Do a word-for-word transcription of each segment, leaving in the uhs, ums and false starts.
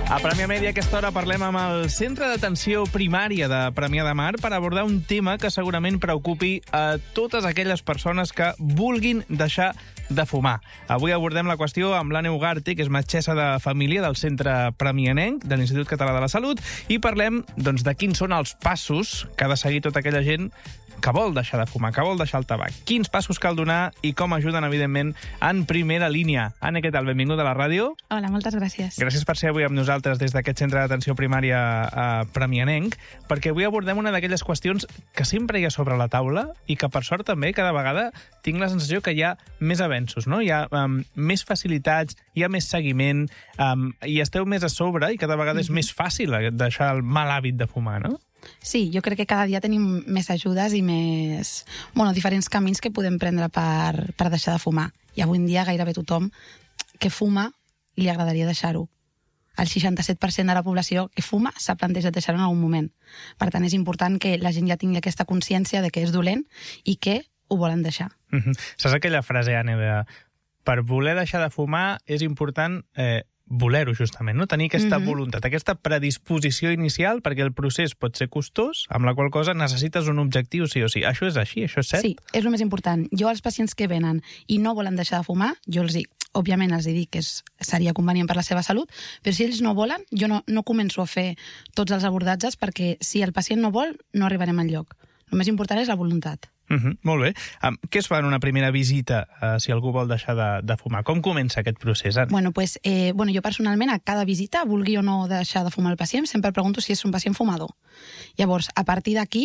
A Premià Mèdia, a aquesta hora, parlem amb el Centre d'Atenció Primària de Premià de Mar per abordar un tema que segurament preocupi a totes aquelles persones que vulguin deixar de fumar. Avui abordem la qüestió amb l'Anna Ugarte, que és metgessa de família del Centre Premianenc, de l'Institut Català de la Salut, i parlem doncs, de quins són els passos que ha de seguir tota aquella gent que vol deixar de fumar, que vol deixar el tabac. Quins passos cal donar i com ajuden, evidentment, en primera línia. Anna, què tal? Benvinguda a la ràdio. Hola, moltes gràcies. Gràcies per ser avui amb nosaltres des d'aquest Centre d'Atenció Primària a Premianenc, perquè avui abordem una d'aquelles qüestions que sempre hi ha sobre la taula i que, per sort, també, cada vegada tinc la sensació que hi ha més avenços, no? Hi ha um, més facilitats, hi ha més seguiment, um, i esteu més a sobre i cada vegada és més fàcil deixar el mal hàbit de fumar, no? Sí, jo crec que cada dia tenim més ajudes i més... Bueno, diferents camins que podem prendre per, per deixar de fumar. I avui en dia gairebé tothom que fuma li agradaria deixar-ho. El seixanta-set per cent de la població que fuma s'ha plantejat deixar-ho en algun moment. Per tant, és important que la gent ja tingui aquesta consciència de que és dolent i que ho volen deixar. Mm-hmm. Saps aquella frase, Anna, de per voler deixar de fumar és important... Eh, voler-ho, justament, no? Tenir aquesta mm-hmm. voluntat, aquesta predisposició inicial, perquè el procés pot ser costós, amb la qual cosa necessites un objectiu sí o sí. Això és així, això és cert? Sí, és el més important. Jo, als pacients que venen i no volen deixar de fumar, jo els dic, òbviament els dic que és, seria convenient per la seva salut, però si ells no volen, jo no, no començo a fer tots els abordatges, perquè si el pacient no vol, no arribarem enlloc. El més important és la voluntat. Uh-huh, molt bé. Um, què es fa en una primera visita uh, si algú vol deixar de, de fumar? Com comença aquest procés, Anna? Bueno, pues, eh, bueno, jo personalment a cada visita, vulgui o no deixar de fumar el pacient, sempre pregunto si és un pacient fumador. Llavors, a partir d'aquí,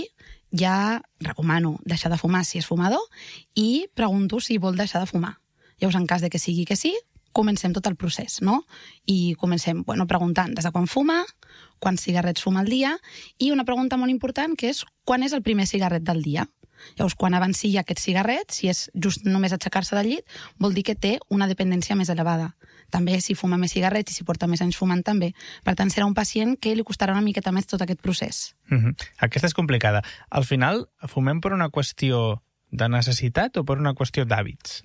ja recomano deixar de fumar si és fumador i pregunto si vol deixar de fumar. Llavors, en cas de que sigui que sí, comencem tot el procés, no? I comencem, bueno, preguntant des de quan fuma, quants cigarrets fuma al dia, i una pregunta molt important que és quan és el primer cigarret del dia. Llavors, quan avancia aquest cigarret, si és just només aixecar-se del llit, vol dir que té una dependència més elevada. També si fuma més cigarrets i si porta més anys fumant també. Per tant, serà un pacient que li costarà una miqueta més tot aquest procés. Uh-huh. Aquesta és complicada. Al final, fumem per una qüestió de necessitat o per una qüestió d'hàbits?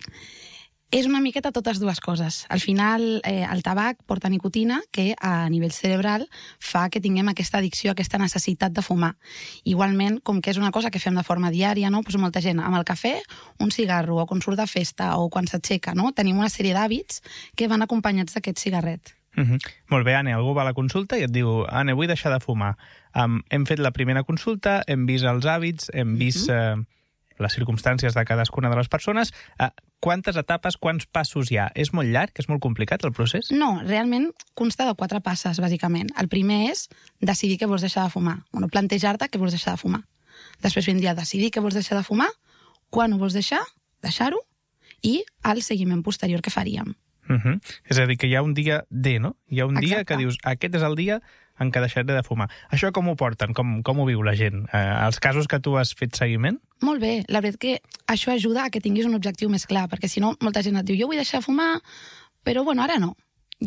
És una miqueta totes dues coses. Al final, eh, el tabac porta nicotina que a nivell cerebral fa que tinguem aquesta addicció, aquesta necessitat de fumar. Igualment, com que és una cosa que fem de forma diària, no? Pues molta gent amb el cafè, un cigarro, o quan surt de festa, o quan s'aixeca, no? Tenim una sèrie d'hàbits que van acompanyats d'aquest cigarret. Uh-huh. Molt bé, Anna, algú va a la consulta i et diu Anna, vull deixar de fumar. Um, hem fet la primera consulta, hem vist els hàbits, hem vist uh-huh. eh, les circumstàncies de cadascuna de les persones. Uh, Quantes etapes, quants passos hi ha? És molt llarg? És molt complicat el procés? No, realment consta de quatre passes, bàsicament. El primer és decidir que vols deixar de fumar. Bueno, plantejar-te que vols deixar de fumar. Després vindria decidir que vols deixar de fumar, quan ho vols deixar, deixar-ho, i el seguiment posterior que faríem. Uh-huh. És a dir, que hi ha un dia D, no? Hi ha un Exacte. dia que dius, aquest és el dia en què deixaré de fumar. Això com ho porten? Com, com ho viu la gent? Eh, els casos que tu has fet seguiment? Molt bé, la veritat que això ajuda a que tinguis un objectiu més clar, perquè si no, molta gent et diu, jo vull deixar de fumar, però bueno, ara no.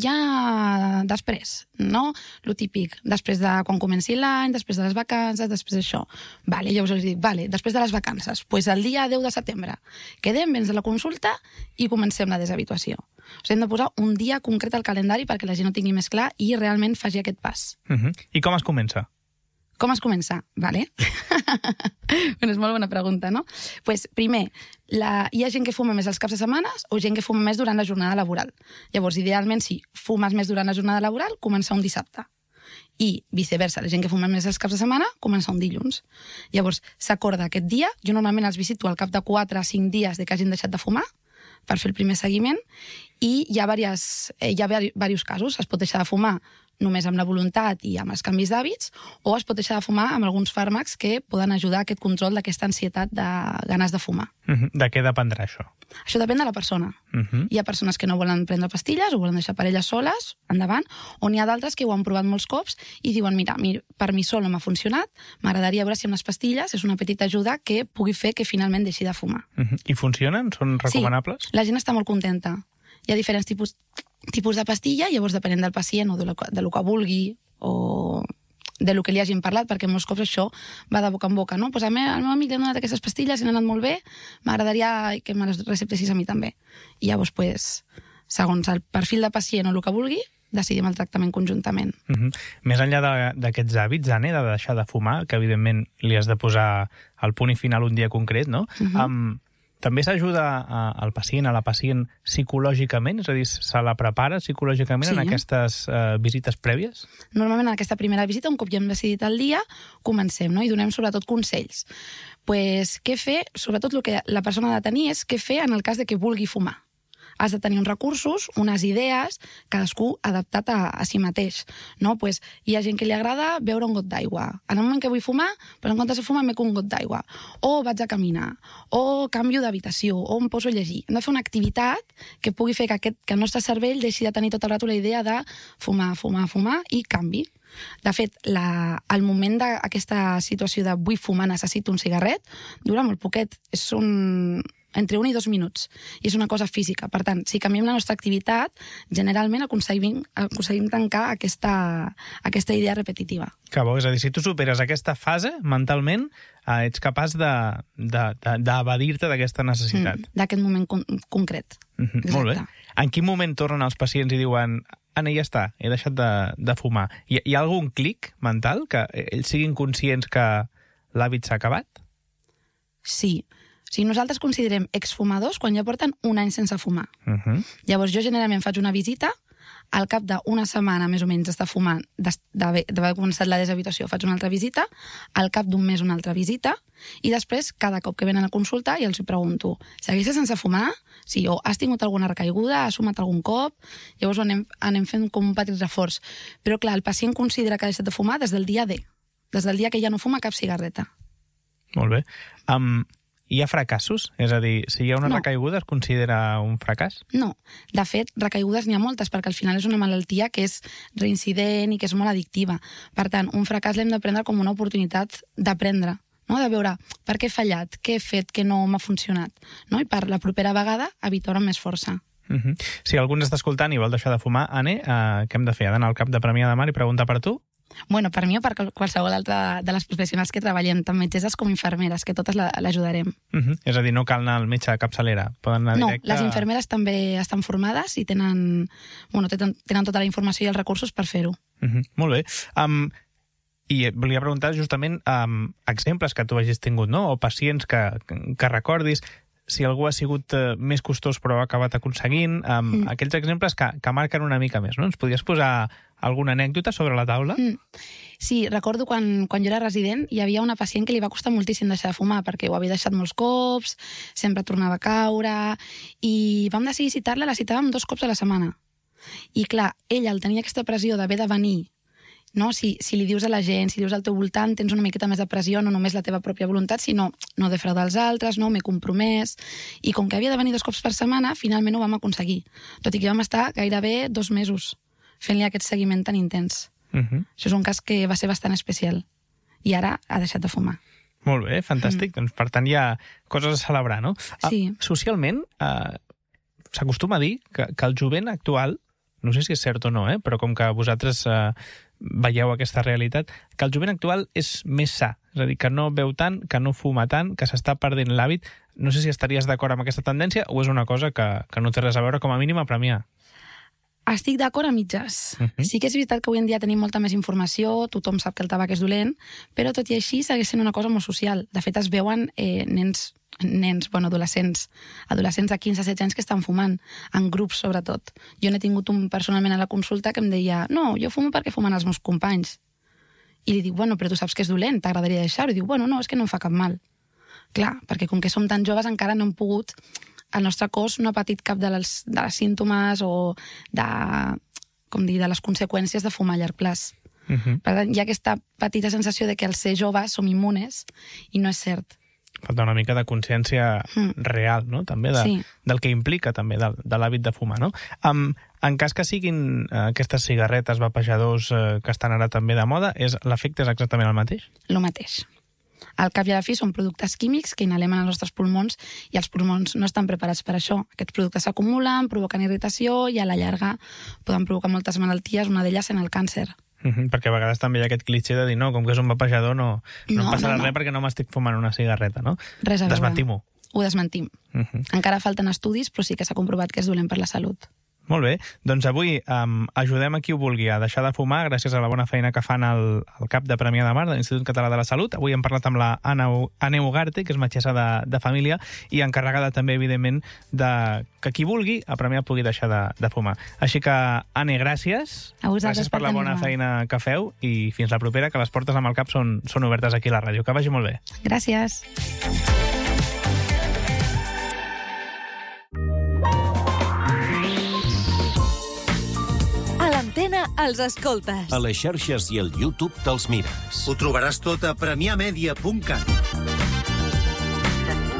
Ja després, no? Lo típic, després de quan comenci l'any, després de les vacances, després d'això. Vale, ja us dic, vale, després de les vacances, pues el dia deu de setembre, quedem, vens a la consulta i comencem la deshabituació. O sigui, hem de posar un dia concret al calendari perquè la gent ho tingui més clar i realment faci aquest pas. Uh-huh. I com es comença? Com es comença? Vale. Bueno, és molt bona pregunta, no? Pues, primer, la... hi ha gent que fuma més els caps de setmanes o gent que fuma més durant la jornada laboral. Llavors, idealment, si fumes més durant la jornada laboral, comença un dissabte. I viceversa, la gent que fuma més els caps de setmana, comença un dilluns. Llavors, s'acorda aquest dia, jo normalment els visito al cap de quatre a cinc dies de que hagin deixat de fumar, per fer el primer seguiment, i hi ha, diverses, hi ha diversos casos. Es pot deixar de fumar només amb la voluntat i amb els canvis d'hàbits, o es pot deixar de fumar amb alguns fàrmacs que poden ajudar a aquest control d'aquesta ansietat de ganes de fumar. Uh-huh. De què dependrà això? Això depèn de la persona. Uh-huh. Hi ha persones que no volen prendre pastilles o volen deixar per elles soles, endavant, o n'hi ha d'altres que ho han provat molts cops i diuen, mira, per mi sol no m'ha funcionat, m'agradaria veure si amb les pastilles és una petita ajuda que pugui fer que finalment deixi de fumar. Uh-huh. I funcionen? Són recomanables? Sí, la gent està molt contenta. Hi ha diferents tipus, tipus de pastilla, llavors depenent del pacient o de lo, de lo que vulgui o de lo que li hagin parlat, perquè molts cops això va de boca en boca, no? Pues a mi, al meu amic li han donat aquestes pastilles i han anat molt bé, m'agradaria que me les receptessis a mi també. I llavors, pues, segons el perfil de pacient o el que vulgui, decidim el tractament conjuntament. Uh -huh. Més enllà d'aquests hàbits, Anne, de deixar de fumar, que evidentment li has de posar el punt i final un dia concret, no? Uh -huh. um, també s'ajuda al pacient, a la pacient, psicològicament? És a dir, se la prepara psicològicament sí. en aquestes uh, visites prèvies? Normalment en aquesta primera visita, un cop ja hem decidit el dia, comencem, no? I donem sobretot consells. Pues, què fer? Sobretot el que la persona ha de tenir és què fer en el cas de que vulgui fumar. Has de tenir uns recursos, unes idees, cadascú adaptat a, a si mateix. No? Pues, hi ha gent que li agrada beure un got d'aigua. En el moment que vull fumar, pues, en comptes de fumar, m'eco un got d'aigua. O vaig a caminar, o canvio d'habitació, o em poso a llegir. Hem de fer una activitat que pugui fer que, aquest, que el nostre cervell deixi de tenir tot el rato la idea de fumar, fumar, fumar i canvi. De fet, la, el moment d'aquesta situació de vull fumar, necessito un cigarret, dura molt poquet. És un... entre un i dos minuts. I és una cosa física. Per tant, si canviem la nostra activitat, generalment aconseguim, aconseguim tancar aquesta, aquesta idea repetitiva. Que bo, és a dir, si tu superes aquesta fase mentalment, eh, ets capaç d'evadir-te d'aquesta necessitat. Mm, d'aquest moment con concret. Mm-hmm, molt bé. En quin moment tornen els pacients i diuen Anna, ja està, he deixat de, de fumar? Hi, hi ha algun clic mental que ells siguin conscients que l'hàbit s'ha acabat? Sí. O sigui, nosaltres considerem exfumadors quan ja porten un any sense fumar. Uh-huh. Llavors, jo generalment faig una visita, al cap d'una setmana, més o menys, d'estar fumant, d'haver començat la deshabituació, faig una altra visita, al cap d'un mes una altra visita, i després, cada cop que venen a consultar, ja els pregunto, segueixes sense fumar? Sí, o has tingut alguna recaiguda, has fumat algun cop? Llavors anem, anem fent com un petit reforç. Però, clar, el pacient considera que ha deixat de fumar des del dia D, des del dia que ja no fuma cap cigarreta. Molt bé. Um... Hi ha fracassos? És a dir, si hi ha una no. recaiguda, es considera un fracàs? No. De fet, recaigudes n'hi ha moltes, perquè al final és una malaltia que és reincident i que és molt addictiva. Per tant, un fracàs l'hem de prendre com una oportunitat d'aprendre, no? De veure per què he fallat, què he fet que no m'ha funcionat, no? I per la propera vegada evitar-ho amb més força. Uh-huh. Si algú ens està escoltant i vol deixar de fumar, Anne, uh, què hem de fer? Ha d'anar al cap de Premià de Mar i preguntar per tu? Bueno, per mi o per qualsevol altra de les professionals que treballem, tant metgesses com infermeres, que totes l'ajudarem. Uh-huh. És a dir, no cal anar al metge de capçalera, poden anar directe... No, les infermeres també estan formades i tenen, bueno, tenen, tenen tota la informació i els recursos per fer-ho. Uh-huh. Molt bé. Um, I volia preguntar justament um, exemples que tu hagis tingut, no? O pacients que, que recordis, si algú ha sigut uh, més costós però ha acabat aconseguint, um, mm. aquells exemples que, que marquen una mica més, no? Ens podries posar alguna anècdota sobre la taula? Mm. Sí, recordo quan, quan jo era resident hi havia una pacient que li va costar moltíssim deixar de fumar perquè ho havia deixat molts cops, sempre tornava a caure, i vam decidir citar-la, la citàvem dos cops a la setmana. I clar, ella el tenia aquesta pressió d'haver de venir, no? Si, si li dius a la gent, si dius al teu voltant, tens una miqueta més de pressió, no només la teva pròpia voluntat, sinó no defraudar els altres, no m'he compromès, i com que havia de venir dos cops per setmana, finalment ho vam aconseguir, tot i que vam estar gairebé dos mesos fent-li aquest seguiment tan intens. Uh-huh. Això és un cas que va ser bastant especial. I ara ha deixat de fumar. Molt bé, fantàstic. Mm. Doncs, per tant, hi ha coses a celebrar, no? Sí. Uh, socialment, uh, s'acostuma a dir que, que el jovent actual, no sé si és cert o no, eh, però com que vosaltres uh, veieu aquesta realitat, que el jovent actual és més sa. És a dir, que no beu tant, que no fuma tant, que s'està perdent l'hàbit. No sé si estaries d'acord amb aquesta tendència o és una cosa que, que no té res a veure, com a mínim, a premiar. Estic d'acord a mitges. Uh-huh. Sí que és veritat que avui en dia tenim molta més informació, tothom sap que el tabac és dolent, però tot i així segueix sent una cosa molt social. De fet, es veuen eh, nens, nens, bueno, adolescents, adolescents de quinze a setze anys que estan fumant, en grups sobretot. Jo n'he tingut un personalment a la consulta que em deia no, jo fumo perquè fumen els meus companys. I li dic, bueno, però tu saps que és dolent, t'agradaria deixar-ho? I diu, bueno, no, és que no em fa cap mal. Clar, perquè com que som tan joves encara no hem pogut el nostre cos no ha patit cap de les, de les símptomes o de, com dir, de les conseqüències de fumar a llarg plaç. Uh-huh. Per tant, hi ha aquesta petita sensació de que al ser joves som immunes i no és cert. Falta una mica de consciència mm. real, no? També de, sí. del que implica també de, de l'hàbit de fumar, no? Um, en cas que siguin uh, aquestes cigarretes, vapejadors uh, que estan ara també de moda, és l'efecte és exactament el mateix? El mateix. Al cap i a la fi són productes químics que inhalem en els nostres pulmons i els pulmons no estan preparats per això. Aquests productes s'acumulen, provoquen irritació i a la llarga poden provocar moltes malalties, una d'elles en el càncer. Uh-huh, perquè a vegades també hi ha aquest clitxé de dir no, com que és un vapejador no, no, no em passarà no, no. res perquè no m'estic fumant una cigarreta, no? Res a veure. Desmentim-ho. Ho desmentim. Uh-huh. Encara falten estudis, però sí que s'ha comprovat que és dolent per la salut. Molt bé, doncs avui um, ajudem a qui ho vulgui a deixar de fumar gràcies a la bona feina que fan al, al cap de Premià de Mar de l'Institut Català de la Salut. Avui hem parlat amb la Anna, Anna Ugarte, que és metgessa de, de família i encarregada també, evidentment, de que qui vulgui a Premià pugui deixar de, de fumar. Així que, Anna, gràcies. A vosaltres gràcies per la bona feina que feu i fins la propera, que les portes amb el cap són, són obertes aquí a la ràdio. Que vagi molt bé. Gràcies. L'Antena els escoltes. A les xarxes i al YouTube te'ls mires. Ho trobaràs tot a premià media punt cat.